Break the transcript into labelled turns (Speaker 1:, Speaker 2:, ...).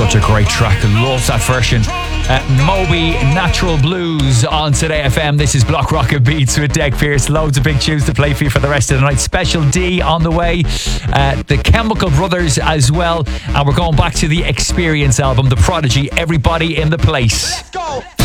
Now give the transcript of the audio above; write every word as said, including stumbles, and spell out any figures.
Speaker 1: Such a great track. Love that version. Uh, Moby, Natural Blues on Today F M. This is Block Rocket Beats with Dec Pearce. Loads of big tunes to play for you for the rest of the night. Special D on the way. Uh, the Chemical Brothers as well. And we're going back to the Experience album, The Prodigy, Everybody in the Place.
Speaker 2: Let's go.